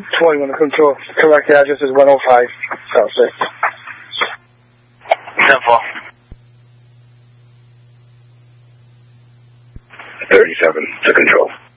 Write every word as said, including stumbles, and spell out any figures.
twenty-one to control. Correct address is one oh five South sixth. Simple. thirty-seven to control.